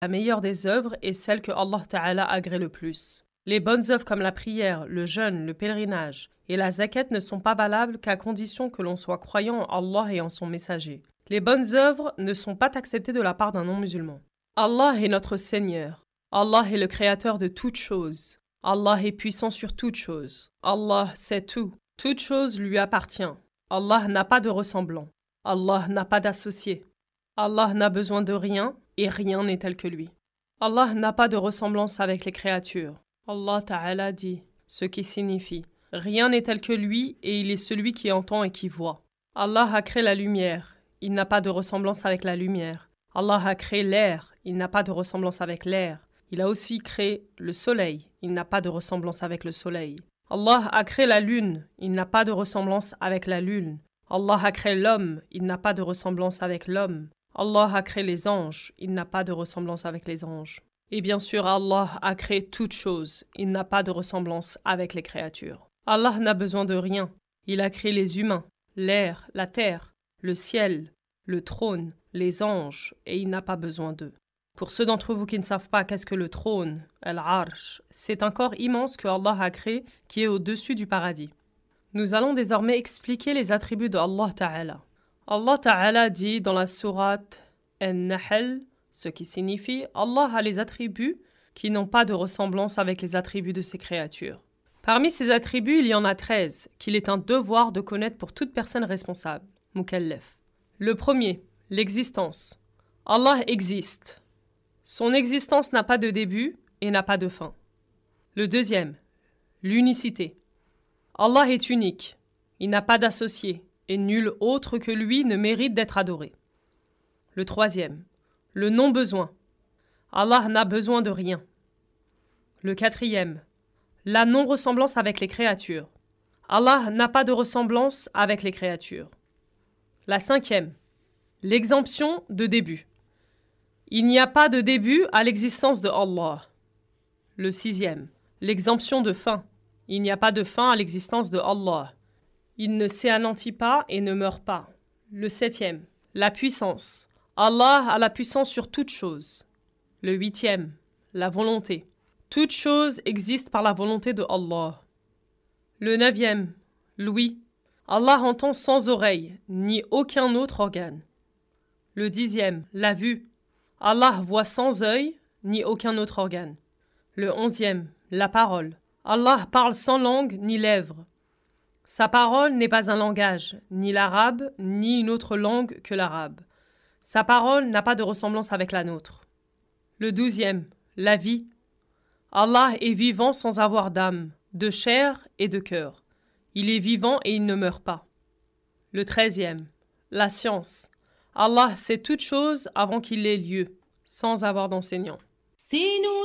La meilleure des œuvres est celle que Allah Ta'ala agrée le plus. Les bonnes œuvres comme la prière, le jeûne, le pèlerinage et la zakat ne sont pas valables qu'à condition que l'on soit croyant en Allah et en son messager. Les bonnes œuvres ne sont pas acceptées de la part d'un non-musulman. Allah est notre Seigneur. Allah est le créateur de toutes choses. Allah est puissant sur toutes choses. Allah sait tout. Toute chose lui appartient. Allah n'a pas de ressemblant. Allah n'a pas d'associé. Allah n'a besoin de rien et rien n'est tel que lui. Allah n'a pas de ressemblance avec les créatures. Allah Ta'ala dit, ce qui signifie « Rien n'est tel que lui et il est celui qui entend et qui voit ». Allah a créé la lumière, il n'a pas de ressemblance avec la lumière. Allah a créé l'air, il n'a pas de ressemblance avec l'air. Il a aussi créé le soleil, il n'a pas de ressemblance avec le soleil. Allah a créé la lune, il n'a pas de ressemblance avec la lune. Allah a créé l'homme, il n'a pas de ressemblance avec l'homme. Allah a créé les anges, il n'a pas de ressemblance avec les anges. Et bien sûr, Allah a créé toutes choses, il n'a pas de ressemblance avec les créatures. Allah n'a besoin de rien, il a créé les humains, l'air, la terre, le ciel, le trône, les anges, et il n'a pas besoin d'eux. Pour ceux d'entre vous qui ne savent pas qu'est-ce que le trône, Al-Arsh, c'est un corps immense que Allah a créé qui est au-dessus du paradis. Nous allons désormais expliquer les attributs de Allah Ta'ala. Allah Ta'ala dit dans la sourate An-Nahl, ce qui signifie Allah a les attributs qui n'ont pas de ressemblance avec les attributs de ses créatures. Parmi ces attributs, il y en a 13 qu'il est un devoir de connaître pour toute personne responsable, mukallaf. Le premier, l'existence. Allah existe. Son existence n'a pas de début et n'a pas de fin. Le deuxième, l'unicité. Allah est unique, il n'a pas d'associé et nul autre que lui ne mérite d'être adoré. Le troisième, le non-besoin. Allah n'a besoin de rien. Le quatrième, la non-ressemblance avec les créatures. Allah n'a pas de ressemblance avec les créatures. La cinquième, l'exemption de début. Il n'y a pas de début à l'existence de Allah. Le sixième, l'exemption de fin. Il n'y a pas de fin à l'existence de Allah. Il ne s'anéantit pas et ne meurt pas. Le septième, la puissance. Allah a la puissance sur toute chose. Le huitième, la volonté. Toute chose existe par la volonté de Allah. Le neuvième, l'ouïe. Allah entend sans oreille, ni aucun autre organe. Le dixième, la vue. Allah voit sans œil, ni aucun autre organe. Le onzième, la parole. Allah parle sans langue ni lèvres. Sa parole n'est pas un langage, ni l'arabe, ni une autre langue que l'arabe. Sa parole n'a pas de ressemblance avec la nôtre. Le douzième, la vie. Allah est vivant sans avoir d'âme, de chair et de cœur. Il est vivant et il ne meurt pas. Le treizième, la science. Allah sait toutes choses avant qu'il ait lieu, sans avoir d'enseignant.